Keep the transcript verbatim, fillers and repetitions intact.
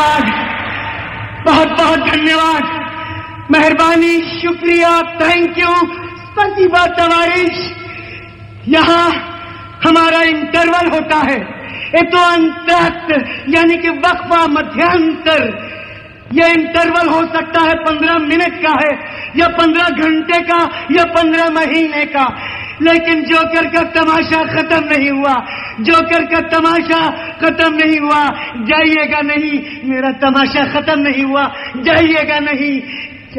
धन्यवाद, बहुत बहुत धन्यवाद, मेहरबानी, शुक्रिया, थैंक यू, स्पसीबा तवारिश। यहाँ हमारा इंटरवल होता है, ये तो अंतरक्त यानी कि वक्फा, मध्यांतर। यह इंटरवल हो सकता है पंद्रह मिनट का है या पंद्रह घंटे का या पंद्रह महीने का, लेकिन जोकर का तमाशा खत्म नहीं हुआ, जोकर का तमाशा खत्म नहीं हुआ। जाइएगा नहीं, मेरा तमाशा खत्म नहीं हुआ, जाइएगा नहीं।